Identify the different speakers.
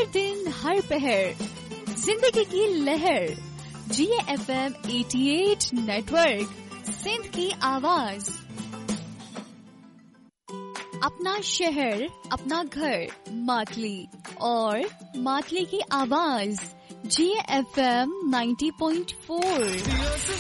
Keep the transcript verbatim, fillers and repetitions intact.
Speaker 1: दिन हर पहर जिंदगी की लहर। जी एफ एम अठासी नेटवर्क, सिंध की आवाज। अपना शहर, अपना घर, मातली और मातली की आवाज। जी एफ एम नब्बे पॉइंट चार।